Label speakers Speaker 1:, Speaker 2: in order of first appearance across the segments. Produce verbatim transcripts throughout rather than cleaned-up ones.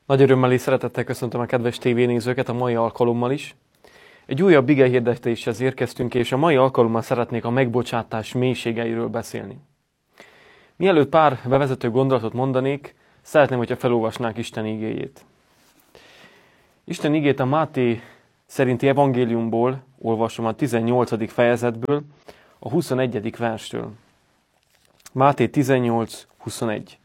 Speaker 1: Nagy örömmel és szeretettel köszöntöm a kedves tévénézőket a mai alkalommal is. Egy újabb igehirdetéshez érkeztünk, és a mai alkalommal szeretnék a megbocsátás mélységeiről beszélni. Mielőtt pár bevezető gondolatot mondanék, szeretném, hogyha felolvasnánk Isten igéjét. Isten igét a Máté szerinti evangéliumból olvasom a tizennyolcadik fejezetből, a huszonegyedik verstől. Máté tizennyolc huszonegy.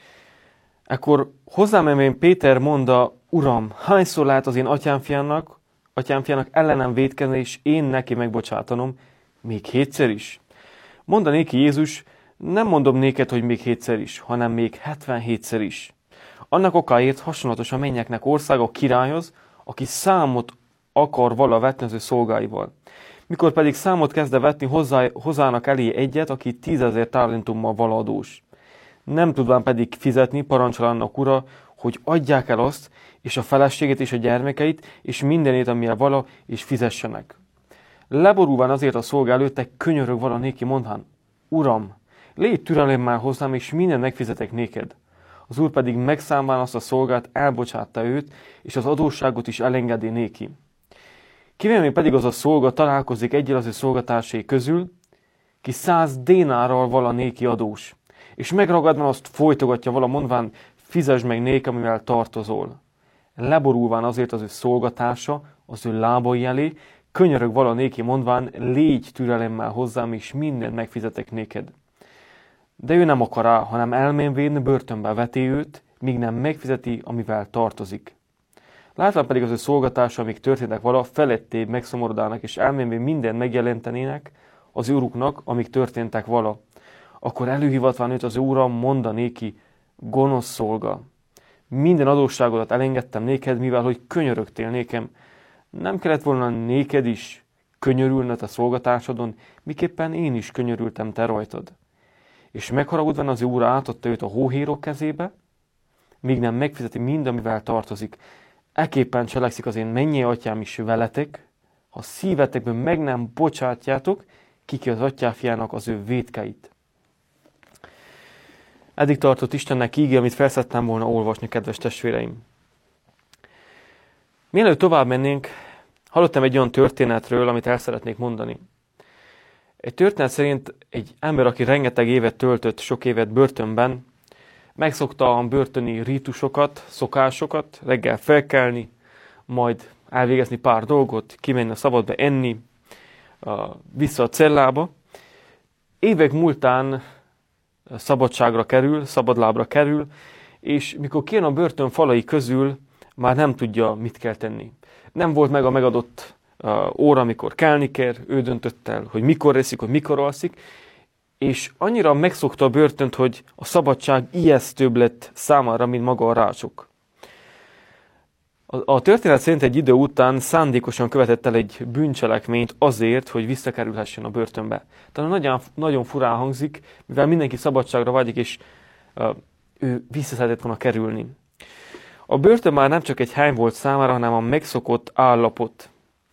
Speaker 1: Ekkor hozzámenvén Péter mondta: Uram, hányszor lehet az én atyámfiának, atyámfiának ellenem vétkezni, és én neki megbocsátanom? Még hétszer is? Mondta néki Jézus: nem mondom néked, hogy még hétszer is, hanem még hetvenhétszer is. Annak okáért hasonlatos a mennyeknek országa királyhoz, aki számot akar vala vetni az ő szolgáival. Mikor pedig számot kezdte vetni, hozzá, hozzának elé egyet, aki tízezer talentummal vala adós. Nem tudván pedig fizetni, parancsol annak ura, hogy adják el azt, és a feleségét és a gyermekeit, és mindenét, amilyen vala, és fizessenek. Leborulván azért a szolgá előtte könyörög vala néki, mondván: Uram, légy türelemmel hozzám, és minden megfizetek néked. Az úr pedig megszámván azt a szolgát, elbocsátta őt, és az adósságot is elengedi néki. Kivéve pedig az a szolga találkozik egyel az ő szolgatársai közül, ki száz dénárral vala néki adós, és megragadva azt folytogatja vala, mondván: fizesd meg néki, amivel tartozol. Leborulván azért az ő szolgatársa az ő lábai elé, könyörög vala néki, mondván: légy türelemmel hozzám, és mindent megfizetek néked. De ő nem akar rá, hanem elmenvén börtönbe veti őt, míg nem megfizeti, amivel tartozik. Látván pedig az ő szolgatársa, amíg történtek vala, felettébb megszomorodának, és elmenvén mindent megjelentenének az ő uruknak, amíg történtek vala. Akkor előhivatván őt az úra monda néki: gonosz szolga, minden adósságodat elengedtem néked, mivel hogy könyörögtél nékem. Nem kellett volna néked is könyörülnöd a szolgatásodon, miképpen én is könyörültem te rajtad. És megharagudván az úr átadta őt a hóhérok kezébe, míg nem megfizeti mind, amivel tartozik. Ekképpen cselekszik az én mennyei atyám is veletek, ha szívetekből meg nem bocsátjátok, kiki az atyáfiának az ő vétkeit. Eddig tartott Istennek íge, amit felszedtem volna olvasni, kedves testvéreim. Mielőtt tovább mennénk, hallottam egy olyan történetről, amit el szeretnék mondani. Egy történet szerint egy ember, aki rengeteg évet töltött, sok évet börtönben, megszokta a börtöni rítusokat, szokásokat, reggel felkelni, majd elvégezni pár dolgot, kimenni a szabadba enni, vissza a cellába. Évek múltán szabadságra kerül, szabadlábra kerül, és mikor kijön a börtön falai közül, már nem tudja, mit kell tenni. Nem volt meg a megadott uh, óra, amikor kelni kell, ő döntött el, hogy mikor eszik, hogy mikor alszik, és annyira megszokta a börtönt, hogy a szabadság ijesztőbb lett számára, mint maga a rácsok. A, a történet szerint egy idő után szándékosan követett el egy bűncselekményt azért, hogy visszakerülhessen a börtönbe. Tehát nagyon, nagyon furán hangzik, mivel mindenki szabadságra vágyik, és uh, ő vissza szeretett volna kerülni. A börtön már nem csak egy hely volt számára, hanem a megszokott állapot.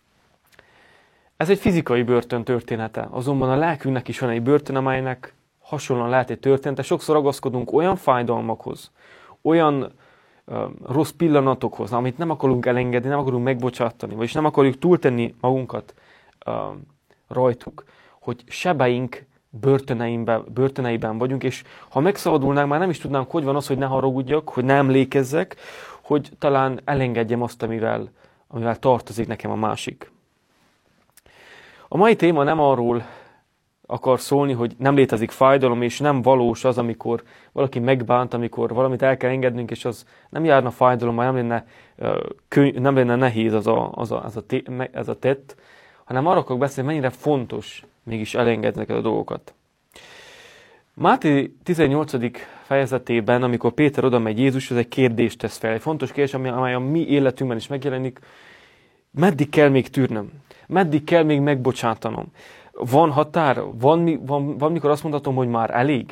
Speaker 1: Ez egy fizikai börtön története, azonban a lelkünknek is van egy börtön, amelynek hasonlóan lehet egy története. Sokszor ragaszkodunk olyan fájdalmakhoz, olyan uh, rossz pillanatokhoz, amit nem akarunk elengedni, nem akarunk megbocsátani, vagyis nem akarjuk túltenni magunkat uh, rajtuk, hogy sebeink börtöneiben, börtöneiben vagyunk, és ha megszabadulnánk, már nem is tudnánk, hogy van az, hogy ne haragudjak, hogy ne emlékezzek, hogy talán elengedjem azt, amivel, amivel tartozik nekem a másik. A mai téma nem arról akar szólni, hogy nem létezik fájdalom, és nem valós az, amikor valaki megbánt, amikor valamit el kell engednünk, és az nem járna fájdalommal, nem lenne, nem lenne nehéz az a, az a, az a, ez a tett, hanem arra akarok beszélni, mennyire fontos mégis elengedni a dolgokat. Máté tizennyolcadik fejezetében, amikor Péter oda megy Jézushoz, egy kérdést tesz fel. Egy fontos kérdés, amely a mi életünkben is megjelenik. Meddig kell még tűrnöm? Meddig kell még megbocsátanom? Van határ? Van, van, van mikor azt mondhatom, hogy már elég?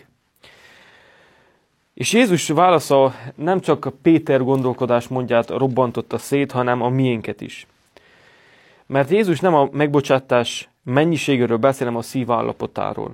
Speaker 1: És Jézus válasza nem csak a Péter gondolkodás mondját robbantotta szét, hanem a miénket is. Mert Jézus nem a megbocsátás mennyiségéről beszél, hanem a szív állapotáról.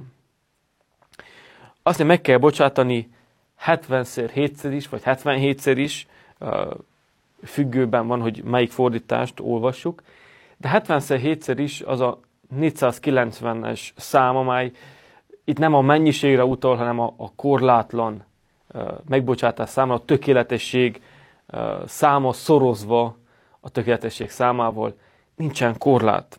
Speaker 1: Azt, hogy meg kell bocsátani hetvenszer, hétszer is, vagy hetvenhétszer is, függőben van, hogy melyik fordítást olvassuk, de hetvenszer hétszer is az a négyszázkilencvenes szám, amely itt nem a mennyiségre utal, hanem a, a korlátlan uh, megbocsátás számára, a tökéletesség uh, száma szorozva a tökéletesség számával, nincsen korlát.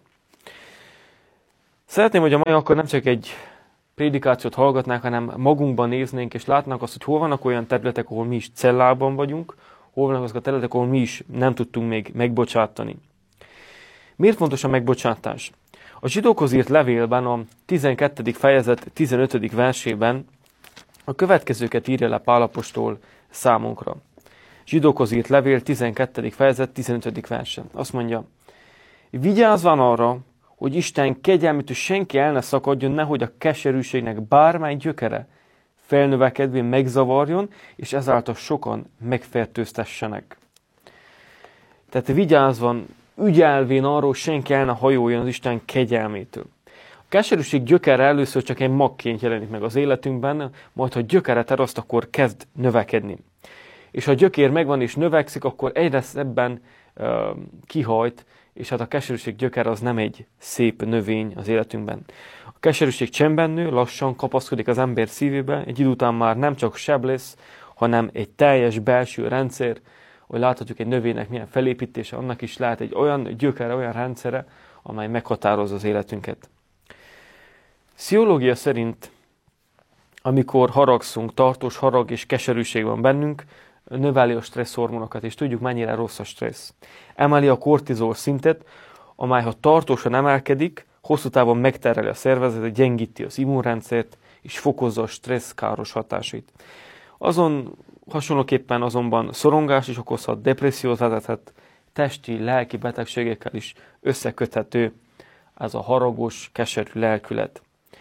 Speaker 1: Szeretném, hogy a mai akkor nem csak egy prédikációt hallgatnánk, hanem magunkban néznénk, és látnánk azt, hogy hol vannak olyan területek, ahol mi is cellában vagyunk, hol vannak azok a területek, ahol mi is nem tudtunk még megbocsátani. Miért fontos a megbocsátás? A zsidókhoz írt levélben, a tizenkettedik fejezet tizenötödik versében a következőket írja le Pál apostol számunkra. Zsidókhoz írt levél tizenkettedik fejezet tizenötödik verse. Azt mondja, vigyázzvan arra, hogy Isten kegyelmétől senki el ne szakadjon, nehogy a keserűségnek bármely gyökere felnövekedvén megzavarjon, és ezáltal sokan megfertőztessenek. Tehát vigyázzvan, ügyelvén arról, hogy senki el ne hajoljon az Isten kegyelmétől. A keserűség gyökere először csak egy magként jelenik meg az életünkben, majd ha gyökeret eraszt, akkor kezd növekedni. És ha a gyökér megvan és növekszik, akkor egyre szebben uh, kihajt, és hát a keserűség gyökere az nem egy szép növény az életünkben. A keserűség csendben nő, lassan kapaszkodik az ember szívébe, egy idő után már nem csak seb lesz, hanem egy teljes belső rendszer, hogy láthatjuk egy növénynek milyen felépítése, annak is lehet egy olyan gyökere, olyan rendszere, amely meghatározza az életünket. Pszichológia szerint, amikor haragszunk, tartós harag és keserűség van bennünk, növeli a stresszhormonokat, és tudjuk, mennyire rossz a stressz. Emeli a kortizol szintet, amely ha tartósan emelkedik, hosszú távon megtereli a szervezetet, gyengíti az immunrendszert, és fokozza a stressz káros hatásait. Azon hasonlóképpen azonban szorongás is okozhat, depresszióhoz vezethet, testi, lelki betegségekkel is összeköthető ez a haragos, keserű lelkület.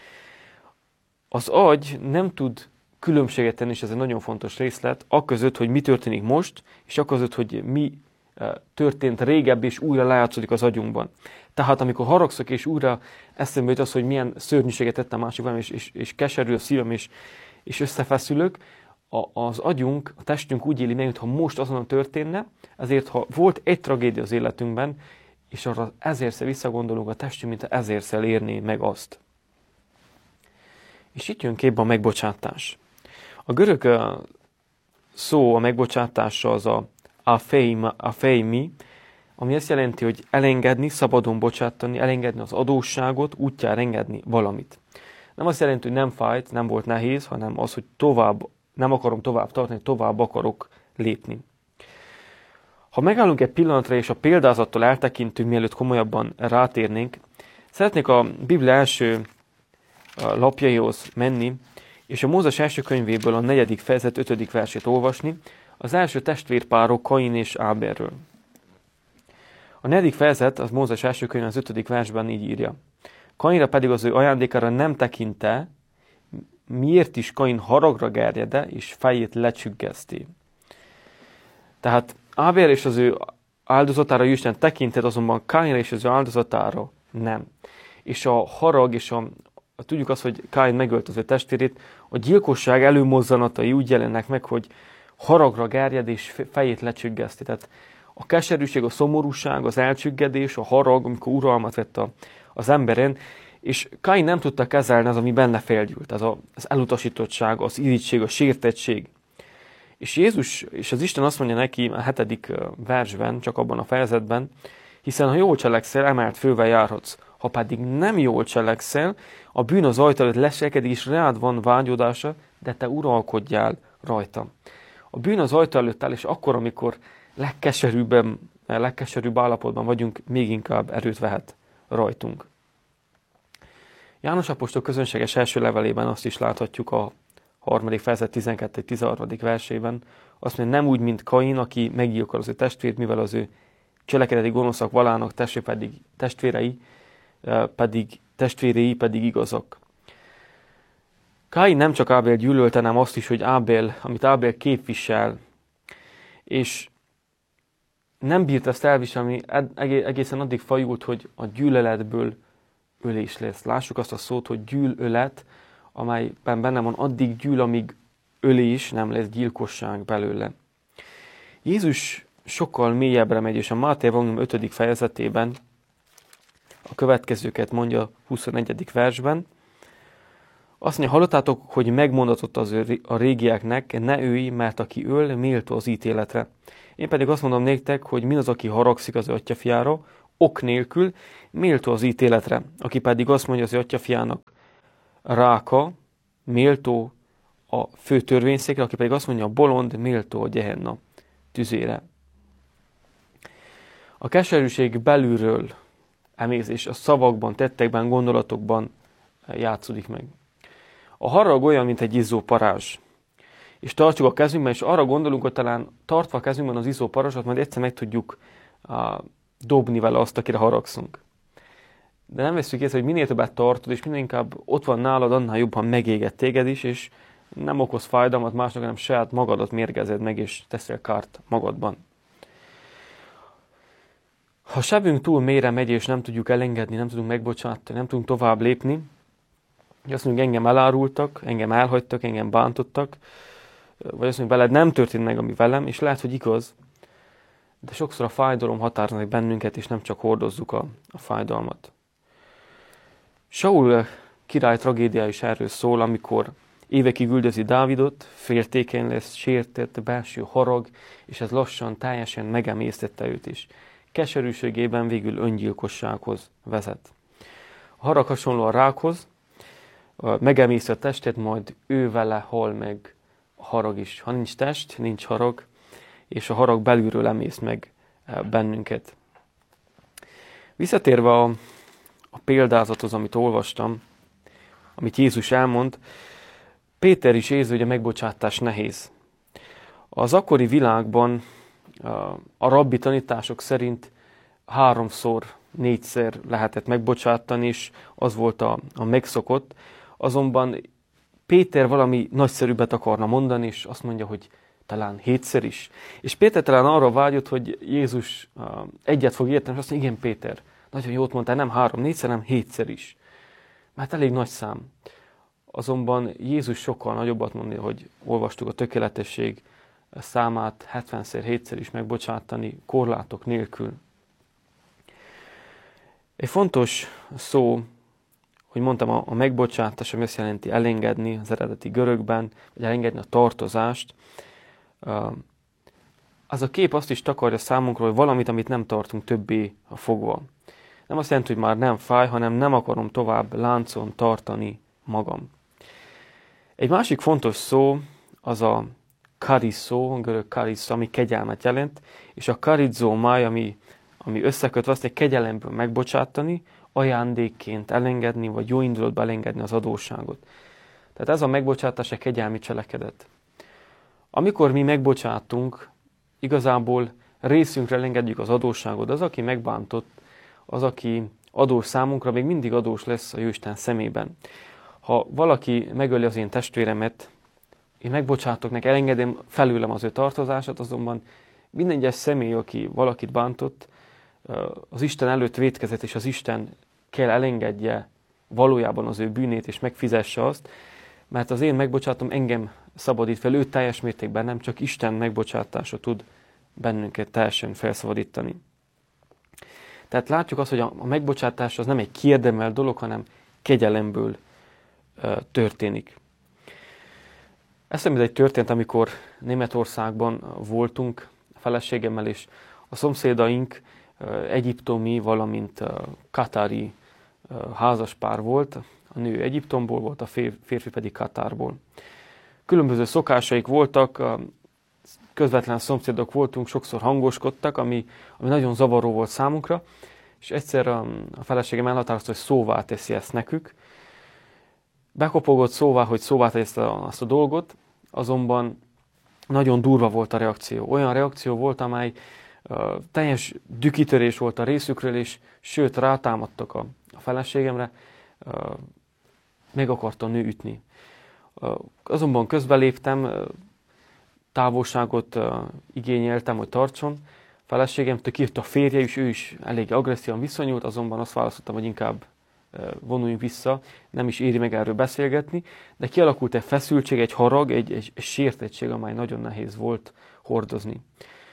Speaker 1: Az agy nem tud különbséget tenni, és ez egy nagyon fontos részlet, aközött, hogy mi történik most, és aközött, hogy mi történt régebb, és újra lejátszódik az agyunkban. Tehát amikor haragszok, és újra eszembe jut az, hogy milyen szörnyűséget tettem másik valami, és, és, és keserű a szívem, és, és összefeszülök, a, az agyunk, a testünk úgy éli meg, mintha most azonnal történne, ezért ha volt egy tragédia az életünkben, és arra ezerszer visszagondolunk, a testünk, mint ezerszer érné meg azt. És itt jön képbe a megbocsátás. A görög szó a megbocsátásra az a afeimi, ami azt jelenti, hogy elengedni, szabadon bocsátani, elengedni az adósságot, útjára engedni valamit. Nem azt jelenti, hogy nem fájt, nem volt nehéz, hanem az, hogy tovább, nem akarom tovább tartani, tovább akarok lépni. Ha megállunk egy pillanatra, és a példázattól eltekintünk, mielőtt komolyabban rátérnénk, szeretnék a Biblia első lapjaihoz menni, és a Mózes első könyvéből a negyedik fejezet ötödik versét olvasni, az első testvérpárok Kain és Ábelről. A negyedik fejezet, az Mózes első könyv az ötödik versben így írja. Kainra pedig az ő ajándékára nem tekinte, miért is Kain haragra gerjede, és fejét lecsüggeszti. Tehát Ábel és az ő áldozatára Isten tekintett, azonban Kainra és az ő áldozatára nem. És a harag és a tudjuk azt, hogy Káin megölt az ő testvérét, a gyilkosság előmozzanatai úgy jelennek meg, hogy haragra gerjed és fejét lecsüggeszti. Tehát a keserűség, a szomorúság, az elcsüggedés, a harag, amikor uralmat vett a, az emberen, és Káin nem tudta kezelni az, ami benne felgyűlt, az a, az elutasítottság, az irigység, a sértettség. És Jézus és az Isten azt mondja neki a hetedik versben, csak abban a fejezetben, hiszen ha jól cselekszel, emelt fővel járhatsz. Ha pedig nem jól cselekszel, a bűn az ajta előtt leselkedik, és rád van vágyodása, de te uralkodjál rajta. A bűn az ajta előtt áll, és akkor, amikor legkeserűbben, legkeserűbb állapotban vagyunk, még inkább erőt vehet rajtunk. János apostol közönséges első levelében azt is láthatjuk a harmadik fejezet tizenkettedik tizenharmadik versében, azt mondja, nem úgy, mint Kain, aki meggyilkol az ő testvért, mivel az ő cselekedeti gonoszak valának, testvérei pedig, testvérei pedig testvérei pedig igazak. Káin nem csak Ábel gyűlölte, hanem azt is, hogy Ábel, amit Ábel képvisel, és nem bírt ezt elviselni, egészen addig fajult, hogy a gyűlöletből ölés lesz. Lássuk azt a szót, hogy gyűlölet, amelyben benne van addig gyűl, amíg ölés, nem lesz gyilkosság belőle. Jézus sokkal mélyebbre megy, és a Máté evangélium ötödik fejezetében a következőket mondja huszonegyedik versben. Azt mondja, hallottátok, hogy megmondatott az a régieknek, ne őj, mert aki öl, méltó az ítéletre. Én pedig azt mondom néktek, hogy mindaz, aki haragszik az atyafjára, ok nélkül, méltó az ítéletre. Aki pedig azt mondja az atyafjának, ráka, méltó a fő törvényszékre, aki pedig azt mondja, a bolond, méltó a Gehenna tüzére. A keserűség belülről emész, és a szavakban, tettekben, gondolatokban játszódik meg. A harag olyan, mint egy izzó parázs. És tartjuk a kezünkben, és arra gondolunk, hogy talán tartva a kezünkben az izzó parázsat, majd egyszer meg tudjuk uh, dobni vele azt, akire haragszunk. De nem veszük észre, hogy minél többet tartod, és minél inkább ott van nálad, annál jobban megéget téged is, és nem okoz fájdalmat másnak, hanem saját magadat mérgezed meg, és teszel kárt magadban. Ha sebünk túl mélyre megy, és nem tudjuk elengedni, nem tudunk megbocsátani, nem tudunk tovább lépni, azt mondjuk, engem elárultak, engem elhagytak, engem bántottak, vagy azt mondjuk, veled nem történt meg, ami velem, és lehet, hogy igaz, de sokszor a fájdalom határozza meg bennünket, és nem csak hordozzuk a, a fájdalmat. Saul király tragédiája is erről szól, amikor évekig üldözi Dávidot, féltékeny lesz, sértett, belső harag, és ez lassan teljesen megemésztette őt is. Keserűségében végül öngyilkossághoz vezet. A harag hasonló a rákhoz, megemészti a testet, majd ő vele hal meg a harag is. Ha nincs test, nincs harag, és a harag belülről emészt meg bennünket. Visszatérve a, a példázathoz, amit olvastam, amit Jézus elmond, Péter is érzi, hogy a megbocsátás nehéz. Az akkori világban a rabbi tanítások szerint háromszor, négyszer lehetett megbocsátani, és az volt a, a megszokott. Azonban Péter valami nagyszerűbbet akarna mondani, és azt mondja, hogy talán hétszer is. És Péter talán arra vágyott, hogy Jézus egyet fog érteni, és azt mondja, igen Péter, nagyon jót mondtál, nem három, négyszer, nem hétszer is. Mert elég nagy szám. Azonban Jézus sokkal nagyobbat mondja, hogy olvastuk a tökéletesség számát hetvenszer, hétszer is megbocsátani, korlátok nélkül. Egy fontos szó, hogy mondtam, a, a megbocsátás, ami azt jelenti elengedni az eredeti görögben, vagy elengedni a tartozást. Az a kép azt is takarja számunkra, hogy valamit, amit nem tartunk többé a fogva. Nem azt jelenti, hogy már nem fáj, hanem nem akarom tovább láncon tartani magam. Egy másik fontos szó az a kariszó, a görög kariszó, ami kegyelmet jelent, és a karizómáj, ami, ami összekötve azt egy kegyelemből megbocsátani, ajándékként elengedni, vagy jó indulatba elengedni az adósságot. Tehát ez a megbocsátás egy kegyelmi cselekedet. Amikor mi megbocsátunk, igazából részünkre elengedjük az adósságot. Az, aki megbántott, az, aki adós számunkra, még mindig adós lesz a Jóisten szemében. Ha valaki megöli az én testvéremet, én megbocsátok neki, elengedem felőlem az ő tartozását, azonban minden egyes személy, aki valakit bántott, az Isten előtt vétkezett, és az Isten kell elengedje valójában az ő bűnét, és megfizesse azt, mert az én megbocsátom engem szabadít fel, ő teljes mértékben, nem csak Isten megbocsátása tud bennünket teljesen felszabadítani. Tehát látjuk azt, hogy a megbocsátás az nem egy kiérdemelt dolog, hanem kegyelemből történik. Eszembe egy történt, amikor Németországban voltunk a feleségemmel, és a szomszédaink egyiptomi, valamint katári házaspár volt. A nő Egyiptomból volt, a férfi pedig Katárból. Különböző szokásaik voltak, közvetlen szomszédok voltunk, sokszor hangoskodtak, ami, ami nagyon zavaró volt számunkra, és egyszer a, a feleségem elhatározta, hogy szóvá teszi ezt nekük. Bekopogott szóvá, hogy szóvá teszi ezt a, azt a dolgot, azonban nagyon durva volt a reakció. Olyan reakció volt, amely uh, teljes dükitörés volt a részükről, és sőt, rátámadtak a, a feleségemre, uh, meg akarta a nő ütni. Uh, azonban közbeléptem, uh, távolságot uh, igényeltem, hogy tartson. A feleségemtől kijött a férje is, ő is elég agresszívan viszonyult, azonban azt választottam, hogy inkább uh, vonuljunk vissza, nem is éri meg erről beszélgetni, de kialakult egy feszültség, egy harag, egy, egy, egy sértettség, amely nagyon nehéz volt hordozni.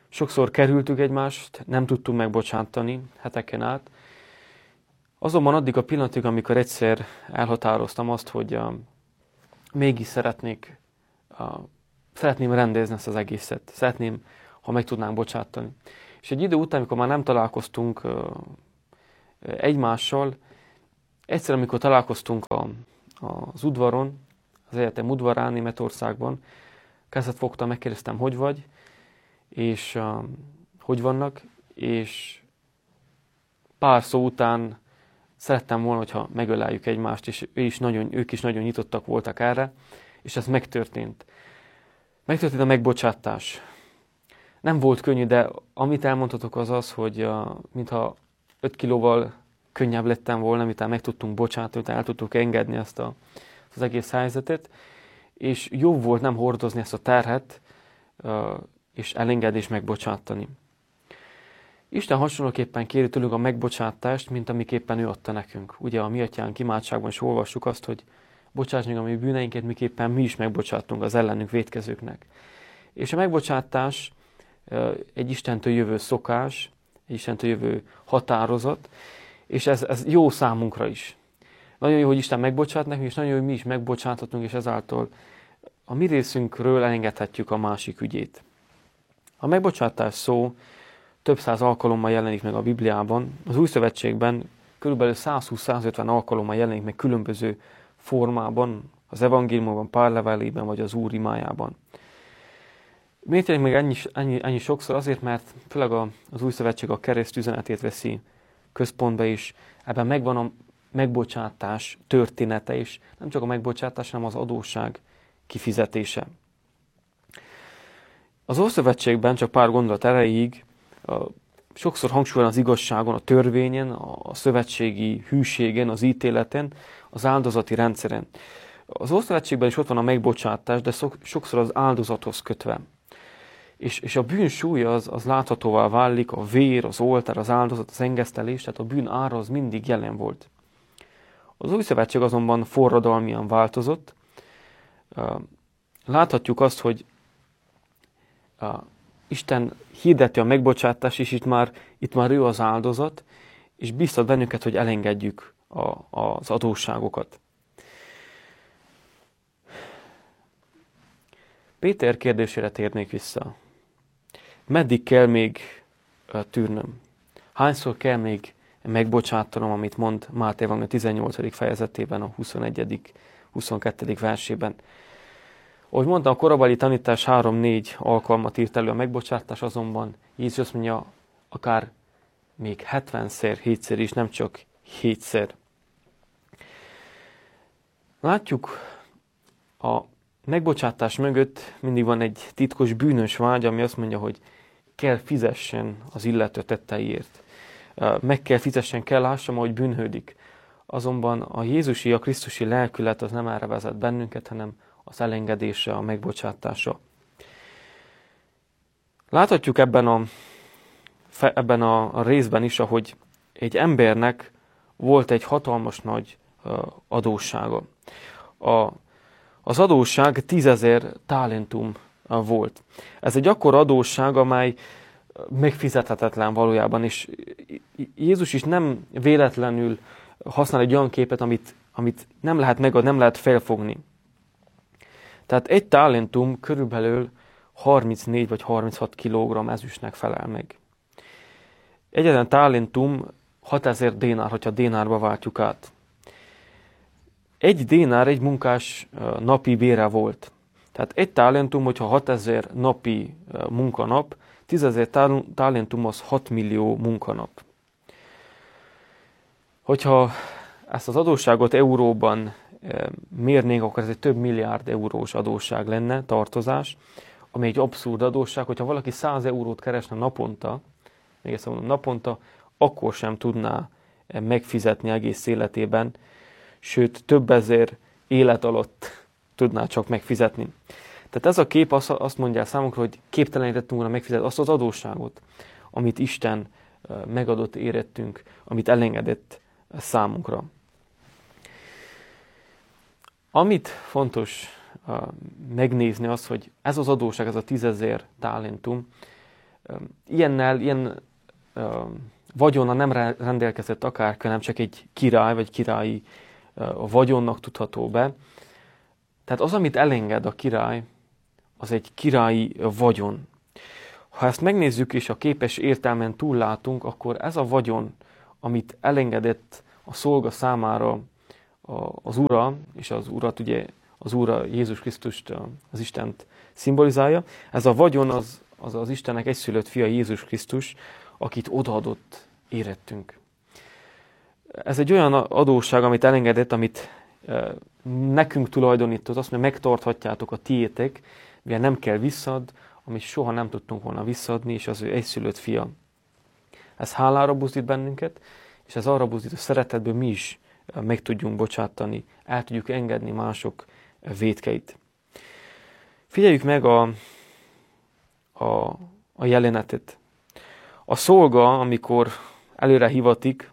Speaker 1: Sokszor kerültük egymást, nem tudtunk megbocsátani heteken át. Azonban addig a pillanatig, amikor egyszer elhatároztam azt, hogy uh, mégis szeretnék, uh, szeretném rendezni ezt az egészet. Szeretném, ha meg tudnánk bocsátani. És egy idő után, amikor már nem találkoztunk uh, egymással, egyszer, amikor találkoztunk a, az udvaron, az egyetem udvarán Németországban, kezet fogtam, megkérdeztem, hogy vagy, és uh, hogy vannak, és pár szó után szerettem volna, hogyha megöleljük egymást, és ő is nagyon, ők is nagyon nyitottak voltak erre, és ez megtörtént. Megtörtént a megbocsátás. Nem volt könnyű, de amit elmondhatok az az, hogy uh, mintha öt kilóval könnyebb lettem volna, miután meg tudtunk bocsátani, el tudtuk engedni ezt a, az egész helyzetet, és jobb volt nem hordozni ezt a terhet, uh, és elengedni és megbocsátani. Isten hasonlóképpen kéri tőlünk a megbocsátást, mint amiképpen ő adta nekünk. Ugye a mi atyánk imádságban is olvassuk azt, hogy bocsáss meg a mi bűneinket, miképpen mi is megbocsátunk az ellenünk vétkezőknek. És a megbocsátás egy Istentől jövő szokás, egy Istentől jövő határozat, és ez, ez jó számunkra is. Nagyon jó, hogy Isten megbocsát nekünk, és nagyon jó, hogy mi is megbocsáthatunk, és ezáltal a mi részünkről elengedhetjük a másik ügyét. A megbocsátás szó több száz alkalommal jelenik meg a Bibliában. Az Új Szövetségben körülbelül százhúsz-százötven alkalommal jelenik meg különböző formában, az evangéliumban, pár levelében, vagy az Úr imájában. Miért jelenik meg ennyi, ennyi, ennyi sokszor? Azért, mert főleg az Új Szövetség a kereszt üzenetét veszi központba, és ebben megvan a megbocsátás története is. Nem csak a megbocsátás, hanem az adósság kifizetése. Az Ószövetségben csak pár gondolat erejéig sokszor hangsúlyol az igazságon, a törvényen, a szövetségi hűségen, az ítéleten, az áldozati rendszeren. Az Ószövetségben is ott van a megbocsátás, de sokszor az áldozathoz kötve. És, és a bűn súlya az, az láthatóvá válik, a vér, az oltár, az áldozat, az engesztelés, tehát a bűn ára az mindig jelen volt. Az Új Szövetség azonban forradalmian változott. Láthatjuk azt, hogy Isten hirdeti a megbocsátást, és itt már, itt már ő az áldozat, és biztat bennünket, hogy elengedjük a, az adósságokat. Péter kérdésére térnék vissza. Meddig kell még tűrnöm? Hányszor kell még megbocsátanom, amit mond Máté evangélium tizennyolcadik fejezetében, a huszonegyedik huszonkettő versében. Ahogy mondtam, a korabeli tanítás három-négy alkalmat írt elő a megbocsátás, azonban Jézus azt mondja, akár még hetvenszer, hétszer is, nem csak hétszer. Látjuk, a megbocsátás mögött mindig van egy titkos bűnös vágy, ami azt mondja, hogy kell fizessen az illető tetteiért. Meg kell fizessen, kell lássam, hogy bűnhődik. Azonban a Jézusi, a Krisztusi lelkület az nem erre vezet bennünket, hanem az elengedése, a megbocsátása. Láthatjuk ebben a, ebben a részben is, ahogy egy embernek volt egy hatalmas nagy adóssága. A, az adósság tízezer talentum volt. Ez egy akkora adósság, amely megfizethetetlen valójában, és Jézus is nem véletlenül használ egy olyan képet, amit, amit nem lehet megadni, nem lehet felfogni. Tehát egy talentum körülbelül harmincnégy vagy harminchat kilogramm ezüstnek felel meg. Egyetlen talentum hatezer dénár, hogyha dénárba váltjuk át. Egy dénár egy munkás napi bére volt. Tehát egy talentum, hogyha hatezer napi munkanap, tízezer talentum az hat millió munkanap. Hogyha ezt az adósságot euróban mérnénk, akkor ez egy több milliárd eurós adósság lenne, tartozás, ami egy abszurd adósság, hogyha valaki száz eurót keresne naponta, még ezt mondom, naponta, akkor sem tudná megfizetni egész életében, sőt, több ezer élet alatt tudná csak megfizetni. Tehát ez a kép azt mondja számunkra, hogy képtelenítettünk volna megfizetni azt az adósságot, amit Isten megadott érettünk, amit elengedett számunkra. Amit fontos megnézni az, hogy ez az adósság, ez a tízezer talentum, Ilyennel, ilyen vagyonna nem rendelkezett akárki, nem csak egy király, vagy királyi vagyonnak tudható be. Tehát az, amit elenged a király, az egy királyi vagyon. Ha ezt megnézzük és a képes értelmen túllátunk, akkor ez a vagyon, amit elengedett a szolga számára az Ura, és az Urat ugye az Ura Jézus Krisztust, az Istent szimbolizálja, ez a vagyon az az, az Istennek egyszülött fia Jézus Krisztus, akit odaadott érettünk. Ez egy olyan adósság, amit elengedett, amit nekünk tulajdonított, azt mondja, megtarthatjátok a tiétek, mivel nem kell visszad, amit soha nem tudtunk volna visszaadni, és az ő egyszülött fia. Ez hálára buzdít bennünket, és ez arra buzdít, hogy szeretetből mi is meg tudjunk bocsátani, el tudjuk engedni mások vétkeit. Figyeljük meg a, a, a jelenetet. A szolga, amikor előre hivatik,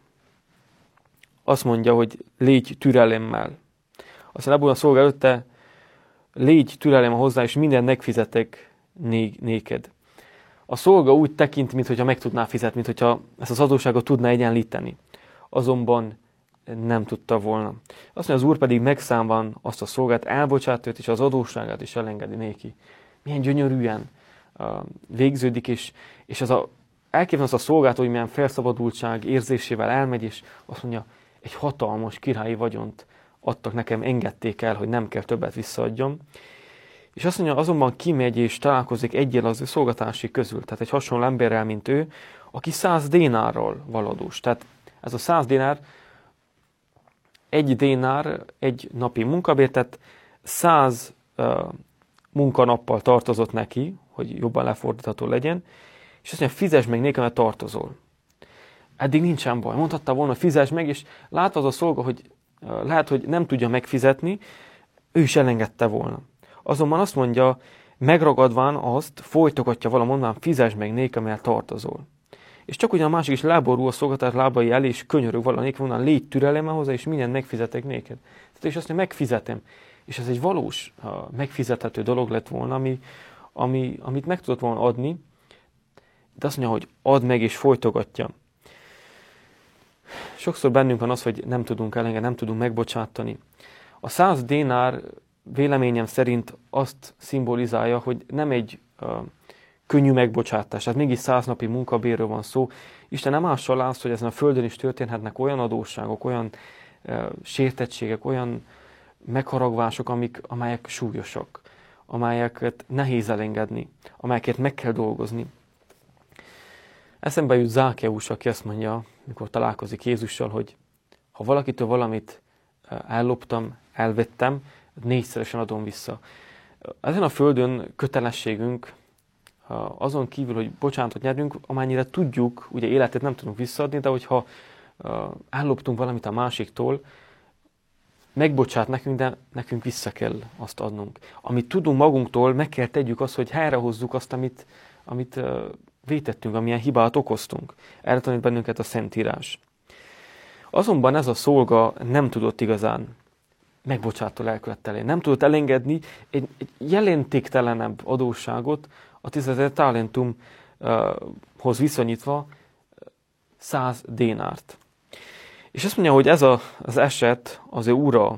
Speaker 1: azt mondja, hogy légy türelemmel. Aztán ebből a szolga előtte, légy türelemmel hozzá, és mindent megfizetek né- néked. A szolga úgy tekint, mintha meg tudná fizetni, mintha ezt az adósságot tudná egyenlíteni. Azonban nem tudta volna. Azt mondja, az Úr pedig megszámban azt a szolgát, elbocsát őt, és az adósságát is elengedi néki. Milyen gyönyörűen uh, végződik, és, és az a, elképzelem azt a szolgát, hogy milyen felszabadultság érzésével elmegy, és azt mondja, egy hatalmas királyi vagyont adtak nekem, engedték el, hogy nem kell többet visszaadjam. És azt mondja, azonban kimegy és találkozik egyel az ő szolgatási közül, tehát egy hasonló emberrel, mint ő, aki száz dénárral valadós. Tehát ez a száz dénár, egy dénár, egy napi munkabér, tehát száz uh, munkanappal tartozott neki, hogy jobban lefordítható legyen, és azt mondja, fizesd meg nékem, mert tartozol. Eddig nincsen baj. Mondhatta volna, fizesd meg, és látva az a szolga, hogy uh, lehet, hogy nem tudja megfizetni, ő is elengedte volna. Azonban azt mondja, megragadván azt, folytogatja vala mondván, fizesd meg nékem, mert tartozol. És csak ugyan a másik is láborul a szolgatás lábai elé, és könyörög vala nékem, mondan, légy türelemmel hozzá, és mindent megfizetek néked. Tehát és azt mondja, megfizetem. És ez egy valós, uh, megfizethető dolog lett volna, ami, ami, amit meg tudott volna adni, de azt mondja, hogy add meg, és folytogatja. Sokszor bennünk van az, hogy nem tudunk elengedni, nem tudunk megbocsátani. A száz dénár véleményem szerint azt szimbolizálja, hogy nem egy uh, könnyű megbocsátás. Tehát mégis száz napi munkabérről van szó. Isten nem ássa alá azt, hogy ezen a földön is történhetnek olyan adósságok, olyan uh, sértettségek, olyan megharagvások, amik, amelyek súlyosak, amelyeket nehéz elengedni, amelyeket meg kell dolgozni. Eszembe jut Zákeus, aki azt mondja, mikor találkozik Jézussal, hogy ha valakitől valamit elloptam, elvettem, négyszeresen adom vissza. Ezen a földön kötelességünk azon kívül, hogy bocsánatot nyerjünk, amennyire tudjuk, ugye életet nem tudunk visszaadni, de hogyha elloptunk valamit a másiktól, megbocsát nekünk, de nekünk vissza kell azt adnunk. Amit tudunk magunktól, meg kell tegyük azt, hogy helyrehozzuk azt, amit, amit vétettünk, amilyen hibát okoztunk. Erre tanít bennünket a Szentírás. Azonban ez a szolga nem tudott igazán megbocsátó lelkülettel élni. Nem tudott elengedni egy, egy jelentéktelenebb adósságot a tízezer talentumhoz viszonyítva száz dénárt. És azt mondja, hogy ez a, az eset az ő ura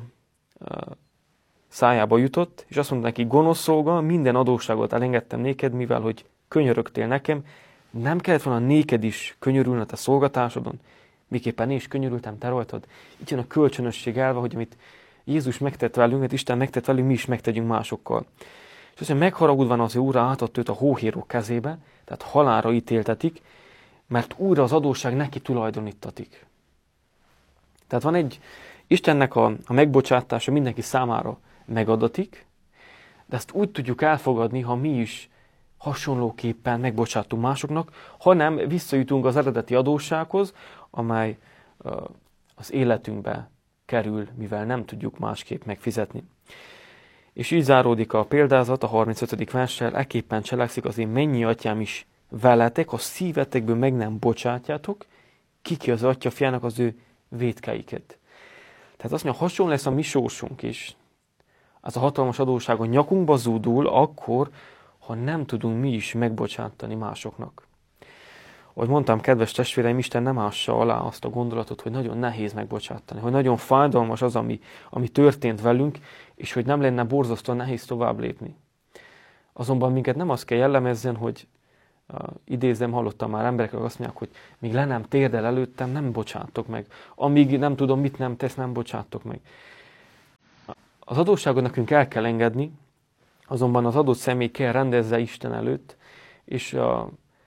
Speaker 1: szájába jutott, és azt mondta neki, gonosz szolga, minden adósságot elengedtem néked, mivel hogy könyörögtél nekem, nem kellett volna néked is könyörülni a te szolgatásodon, miképpen én is könyörültem te rajtad. Itt jön a kölcsönösség elve, hogy amit Jézus megtett velünk, amit Isten megtett velünk, mi is megtegyünk másokkal. És azt mondja, megharagudva az ő úra átadta őt a hóhérók kezébe, tehát halálra ítéltetik, mert újra az adósság neki tulajdonítatik. Tehát van egy, Istennek a, a megbocsátása mindenki számára megadatik, de ezt úgy tudjuk elfogadni, ha mi is hasonlóképpen megbocsátunk másoknak, hanem visszajutunk az eredeti adóssághoz, amely uh, az életünkbe kerül, mivel nem tudjuk másképp megfizetni. És így záródik a példázat a harmincötödik verssel, ekképpen cselekszik az én mennyi atyám is veletek, ha szívetekből meg nem bocsátjátok, kiki az atya fiának az ő vétkeiket. Tehát azt mondja, hasonló lesz a mi sorsunk is. Az a hatalmas adósság a nyakunkba zúdul, akkor, ha nem tudunk mi is megbocsátani másoknak. Ahogy mondtam, kedves testvéreim, Isten nem ássa alá azt a gondolatot, hogy nagyon nehéz megbocsátani, hogy nagyon fájdalmas az, ami, ami történt velünk, és hogy nem lenne borzasztóan nehéz tovább lépni. Azonban minket nem az kell jellemezzen, hogy uh, idézem, hallottam már emberekről, azt mondják, hogy míg le nem térdel előttem, nem bocsátok meg. Amíg nem tudom, mit nem tesz, nem bocsátok meg. Az adósságot nekünk el kell engedni, azonban az adott személy kell rendezze Isten előtt, és uh,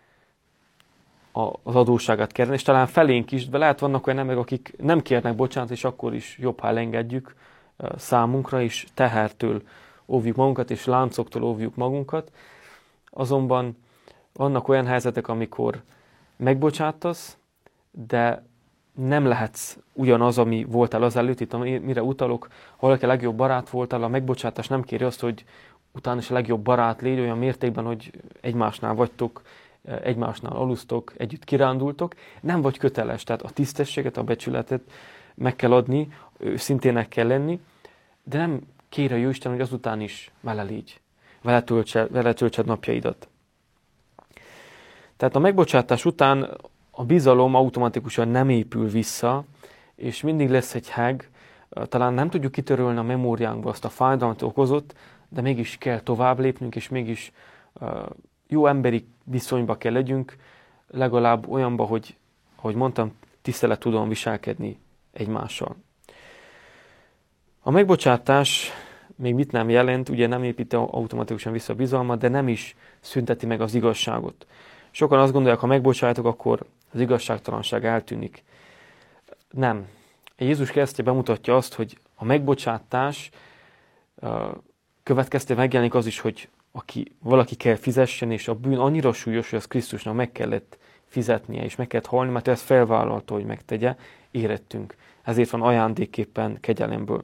Speaker 1: a, az adósságát kérni, és talán felénk is, de lehet vannak olyan emberek, akik nem kérnek bocsánatot, és akkor is jobb, ha elengedjük uh, számunkra, és tehertől óvjuk magunkat, és láncoktól óvjuk magunkat. Azonban vannak olyan helyzetek, amikor megbocsátasz, de nem lehetsz ugyanaz, ami voltál az előtt. Itt mire utalok, ha valaki a legjobb barát voltál, a megbocsátás nem kéri azt, hogy utána is a legjobb barát légy olyan mértékben, hogy egymásnál vagytok, egymásnál alusztok, együtt kirándultok. Nem vagy köteles, tehát a tisztességet, a becsületet meg kell adni, őszintének kell lenni, de nem kéri a Jóisten, hogy azután is vele légy, vele töltsed, vele töltsed napjaidat. Tehát a megbocsátás után a bizalom automatikusan nem épül vissza, és mindig lesz egy heg, talán nem tudjuk kitörölni a memóriánkba azt a fájdalmat okozott, de mégis kell tovább lépnünk, és mégis jó emberi viszonyba kell legyünk, legalább olyanba, hogy, ahogy mondtam, tisztelet tudom viselkedni egymással. A megbocsátás még mit nem jelent, ugye nem építi automatikusan vissza a bizalmat, de nem is szünteti meg az igazságot. Sokan azt gondolják, ha megbocsátok, akkor az igazságtalanság eltűnik. Nem. Jézus keresztje bemutatja azt, hogy a megbocsátás következtében megjelenik az is, hogy aki, valaki kell fizessen, és a bűn annyira súlyos, hogy az Krisztusnak meg kellett fizetnie, és meg kellett halni, mert ezt felvállalta, hogy megtegye, érettünk. Ezért van ajándékképpen kegyelemből.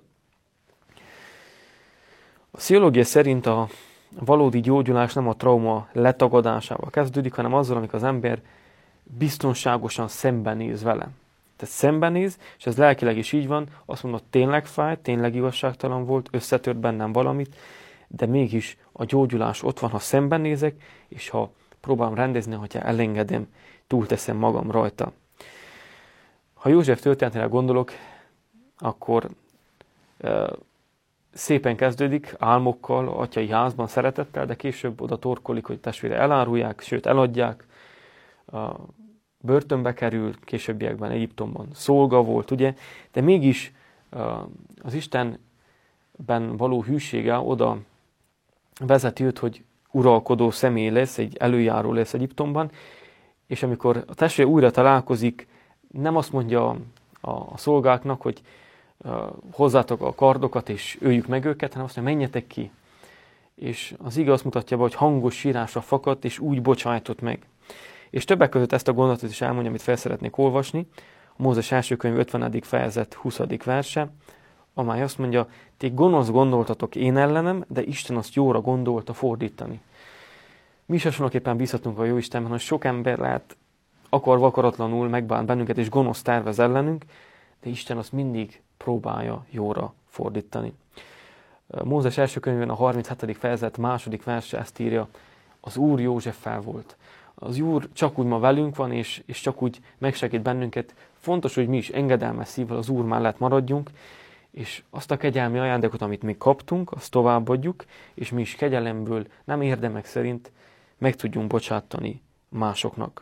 Speaker 1: A pszichológia szerint a valódi gyógyulás nem a trauma letagadásával kezdődik, hanem azzal, amikor az ember biztonságosan szembenéz vele. Tehát szembenéz, és ez lelkileg is így van, azt mondod, tényleg fáj, tényleg igazságtalan volt, összetört bennem valamit, de mégis a gyógyulás ott van, ha szembenézek, és ha próbálom rendezni, hogyha elengedem, túlteszem magam rajta. Ha József történetére gondolok, akkor e, szépen kezdődik, álmokkal, atyai házban, szeretettel, de később oda torkolik, hogy testvére elárulják, sőt eladják, a börtönbe kerül, későbbiekben Egyiptomban szolga volt, ugye, de mégis az Istenben való hűsége oda vezeti őt, hogy uralkodó személy lesz, egy előjáró lesz Egyiptomban, és amikor a testvére újra találkozik, nem azt mondja a, a szolgáknak, hogy hozzátok a kardokat, és öljük meg őket, hanem azt mondja, menjetek ki. És az ige azt mutatja be, hogy hangos sírásra fakadt, és úgy bocsájtott meg. És többek között ezt a gondolatot is elmondja, amit fel szeretnék olvasni. A Mózes első könyv ötvenedik fejezet huszadik verse, amely azt mondja, ti gonosz gondoltatok én ellenem, de Isten azt jóra gondolta fordítani. Mi is hasonlóképpen bízhatunk a Jóistenben, hogy sok ember lehet akarva akaratlanul megbánt bennünket, és gonosz tervez ellenünk, de Isten azt mindig próbálja jóra fordítani. Mózes első könyvben a harminchetedik fejezet második verse ezt írja, az Úr Józseffel volt. Az Úr csak úgy ma velünk van, és, és csak úgy megsegít bennünket. Fontos, hogy mi is engedelmes szívvel az Úr mellett maradjunk, és azt a kegyelmi ajándékot, amit mi kaptunk, azt továbbadjuk, és mi is kegyelemből, nem érdemek szerint meg tudjunk bocsátani másoknak.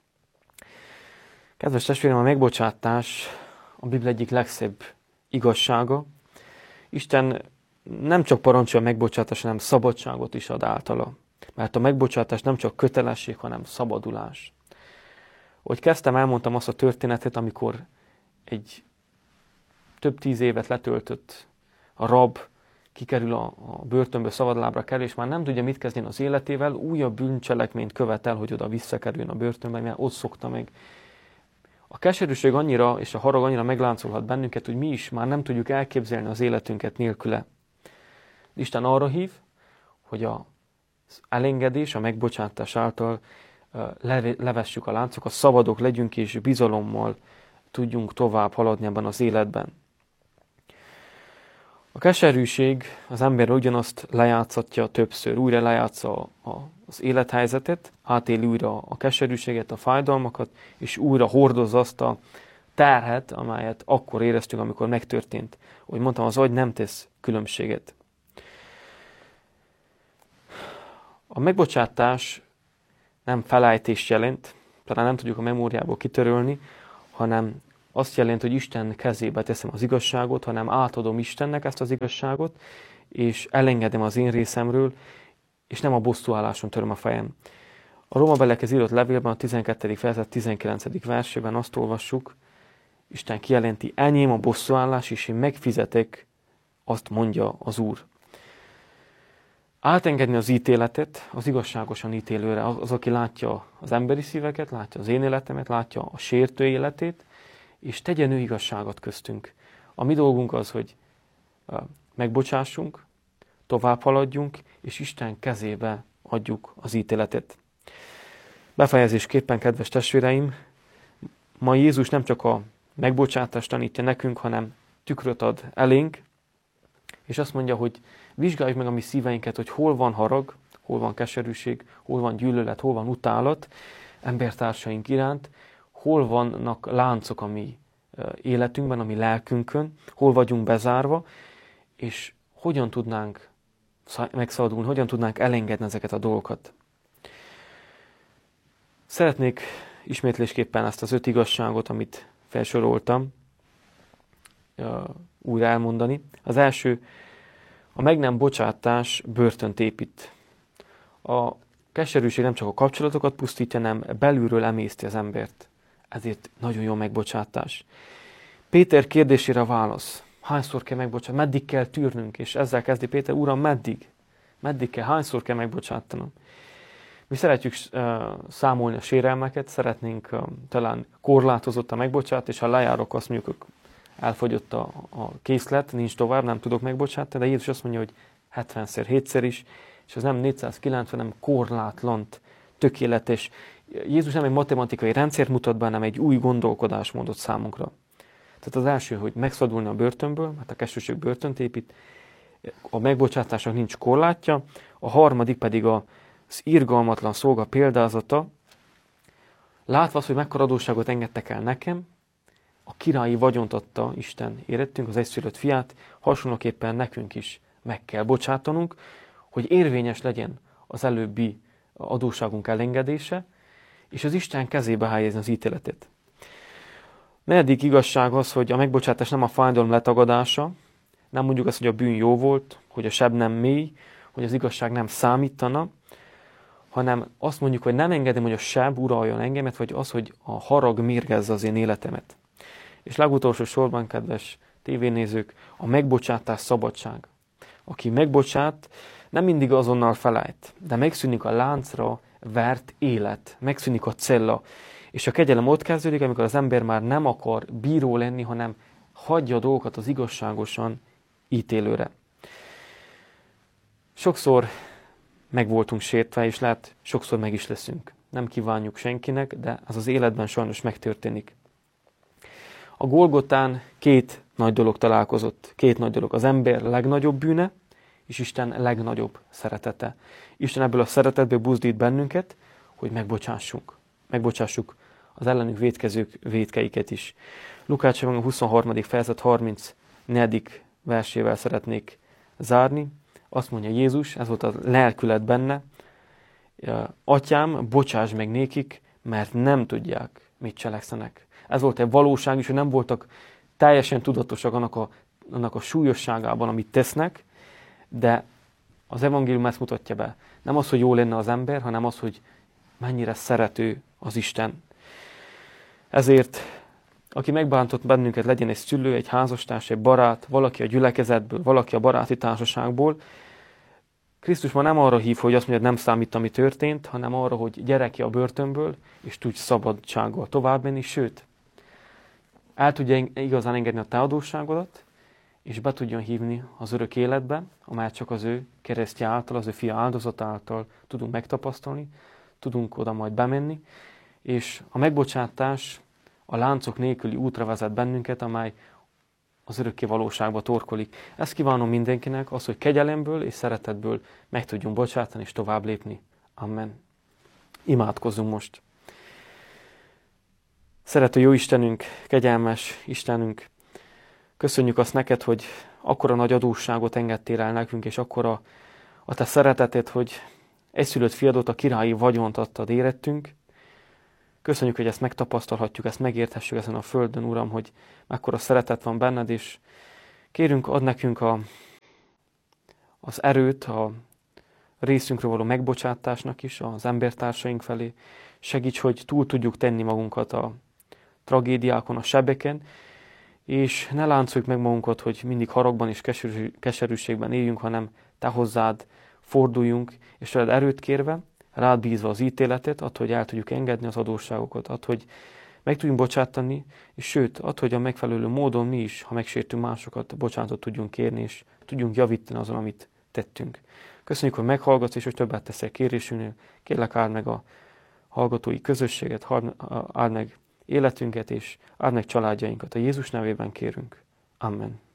Speaker 1: Kedves testvérem, a megbocsátás a Biblia egyik legszebb igazsága. Isten nem csak parancsol a megbocsátás, hanem szabadságot is ad általa. Mert a megbocsátás nem csak kötelesség, hanem szabadulás. Hogy kezdtem, elmondtam azt a történetet, amikor egy több tíz évet letöltött a rab kikerül a, a börtönből, szabadlábra kerül, és már nem tudja mit kezdeni az életével, újabb bűncselekményt követel, hogy oda visszakerüljön a börtönbe, mert ott szokta meg. A keserűség annyira, és a harag annyira megláncolhat bennünket, hogy mi is már nem tudjuk elképzelni az életünket nélküle. Isten arra hív, hogy a az elengedés, a megbocsátás által levessük a láncokat, szabadok legyünk, és bizalommal tudjunk tovább haladni ebben az életben. A keserűség az ember ugyanazt lejátszatja többször, újra lejátsza az élethelyzetet, átéli újra a keserűséget, a fájdalmakat, és újra hordozza azt a terhet, amelyet akkor éreztünk, amikor megtörtént. Ahogy mondtam, az agy nem tesz különbséget. A megbocsátás nem felejtést jelent, talán nem tudjuk a memóriából kitörölni, hanem azt jelenti, hogy Isten kezébe teszem az igazságot, hanem átadom Istennek ezt az igazságot, és elengedem az én részemről, és nem a bosszúálláson töröm a fejem. A Róma belekhez írott levélben, a tizenkettedik fejezet tizenkilencedik versében azt olvassuk, Isten kijelenti, enyém a bosszúállás, és én megfizetek, azt mondja az Úr. Átengedni az ítéletet az igazságosan ítélőre, az, aki látja az emberi szíveket, látja az én életemet, látja a sértő életét, és tegyen ő igazságot köztünk. A mi dolgunk az, hogy megbocsássunk, tovább haladjunk, és Isten kezébe adjuk az ítéletet. Befejezésképpen, kedves testvéreim, ma Jézus nem csak a megbocsátást tanítja nekünk, hanem tükröt ad elénk, és azt mondja, hogy vizsgáljuk meg a mi szíveinket, hogy hol van harag, hol van keserűség, hol van gyűlölet, hol van utálat embertársaink iránt, hol vannak láncok a mi életünkben, a mi lelkünkön, hol vagyunk bezárva, és hogyan tudnánk megszabadulni, hogyan tudnánk elengedni ezeket a dolgokat. Szeretnék ismétlésképpen ezt az öt igazságot, amit felsoroltam, újra elmondani. Az első, a meg nem bocsátás börtönt épít. A keserűség nem csak a kapcsolatokat pusztítja, hanem belülről emészti az embert. Ezért nagyon jó megbocsátás. Péter kérdésére a válasz. Hányszor kell megbocsátani? Meddig kell tűrnünk? És ezzel kezdi Péter, Uram, meddig? Meddig kell? Hányszor kell megbocsátanom? Mi szeretjük uh, számolni a sérelmeket, szeretnénk uh, talán korlátozott a megbocsát, és ha lejárok, azt mondjuk, elfogyott a, a készlet, nincs tovább, nem tudok megbocsátani, de Jézus azt mondja, hogy hetvenszer, hétszer is, és az nem négyszázkilencven, hanem korlátlant, tökéletes. Jézus nem egy matematikai rendszert mutat be, hanem egy új gondolkodásmódot számunkra. Tehát az első, hogy megszabadulni a börtönből, mert a keserűség börtönt épít, a megbocsátásnak nincs korlátja, a harmadik pedig az irgalmatlan szolga példázata. Látva azt, hogy mekkora adósságot engedtek el nekem, a királyi vagyont adta Isten érettünk, az egyszülött fiát, hasonlóképpen nekünk is meg kell bocsátanunk, hogy érvényes legyen az előbbi adósságunk elengedése, és az Isten kezébe helyezni az ítéletet. Negyedik igazság az, hogy a megbocsátás nem a fájdalom letagadása, nem mondjuk azt, hogy a bűn jó volt, hogy a seb nem mély, hogy az igazság nem számítana, hanem azt mondjuk, hogy nem engedem, hogy a seb uraljon engemet, vagy az, hogy a harag mérgezze az én életemet. És legutolsó sorban, kedves tévénézők, a megbocsátás szabadság. Aki megbocsát, nem mindig azonnal felejt, de megszűnik a láncra vert élet, megszűnik a cella. És a kegyelem ott kezdődik, amikor az ember már nem akar bíró lenni, hanem hagyja a dolgokat az igazságosan ítélőre. Sokszor meg voltunk sértve, és lehet, sokszor meg is leszünk. Nem kívánjuk senkinek, de az az életben sajnos megtörténik. A Golgotán két nagy dolog találkozott. Két nagy dolog. Az ember legnagyobb bűne, és Isten legnagyobb szeretete. Isten ebből a szeretetből buzdít bennünket, hogy megbocsássunk. Megbocsássuk az ellenünk vétkezők vétkeiket is. Lukács a huszonharmadik fejezet harmincnegyedik versével szeretnék zárni. Azt mondja Jézus, ez volt a lelkület benne, Atyám, bocsáss meg nékik, mert nem tudják, mit cselekszenek. Ez volt egy valóság is, hogy nem voltak teljesen tudatosak annak a, annak a súlyosságában, amit tesznek, de az evangélium ezt mutatja be. Nem az, hogy jó lenne az ember, hanem az, hogy mennyire szerető az Isten. Ezért, aki megbántott bennünket, legyen egy szülő, egy házastárs, egy barát, valaki a gyülekezetből, valaki a baráti társaságból, Krisztus ma nem arra hív, hogy azt mondja, hogy nem számít, ami történt, hanem arra, hogy gyere ki a börtönből, és tudj szabadsággal tovább menni, sőt, el tudja igazán engedni a te adósságodat, és be tudjon hívni az örök életbe, amelyet csak az ő keresztje által, az ő fia áldozat által tudunk megtapasztalni, tudunk oda majd bemenni, és a megbocsátás a láncok nélküli útra vezet bennünket, amely az örökké valóságba torkolik. Ezt kívánom mindenkinek, az, hogy kegyelemből és szeretetből meg tudjunk bocsátani és tovább lépni. Amen. Imádkozzunk most. Szerető jó Istenünk, kegyelmes Istenünk, köszönjük azt neked, hogy akkora nagy adósságot engedtél el nekünk, és akkora a te szereteted, hogy egyszülött fiadot, a királyi vagyont adtad érettünk. Köszönjük, hogy ezt megtapasztalhatjuk, ezt megérthessük ezen a földön, Uram, hogy mekkora szeretet van benned, és kérünk, ad nekünk a, az erőt, a részünkről való megbocsátásnak is az embertársaink felé. Segíts, hogy túl tudjuk tenni magunkat a tragédiákon, a sebeken, és ne láncoljuk meg magunkat, hogy mindig haragban és keserűségben éljünk, hanem te hozzád forduljunk, és tőled erőt kérve, rád bízva az ítéletet, attól, hogy el tudjuk engedni az adósságokat, attól, hogy meg tudjunk bocsátani, és sőt, attól, hogy a megfelelő módon mi is, ha megsértünk másokat, bocsánatot tudjunk kérni, és tudjunk javítani azon, amit tettünk. Köszönjük, hogy meghallgatsz, és hogy többet teszel kérésünknél. Kérlek, áld meg a hallgatói közösséget, áld meg életünket, és áld meg családjainkat. A Jézus nevében kérünk. Amen.